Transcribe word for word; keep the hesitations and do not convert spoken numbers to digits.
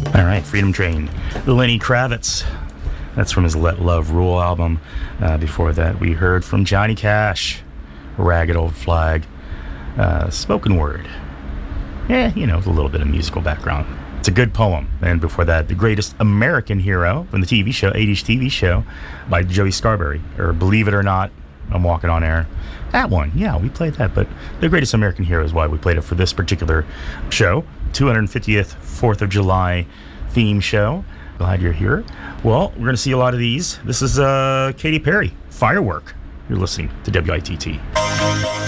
All right, Freedom Train. Lenny Kravitz. That's from his Let Love Rule album. Uh, before that, we heard from Johnny Cash, Ragged Old Flag, uh, spoken word. Yeah, you know, with a little bit of musical background. It's a good poem. And before that, The Greatest American Hero from the T V show, eighties T V show by Joey Scarberry, or Believe It or Not, I'm Walking on Air. That one, yeah, we played that, but The Greatest American Hero is why we played it for this particular show. two hundred fiftieth fourth of July theme show. Glad you're here. Well, we're going to see a lot of these. This is uh, Katy Perry, Firework. You're listening to W I T T.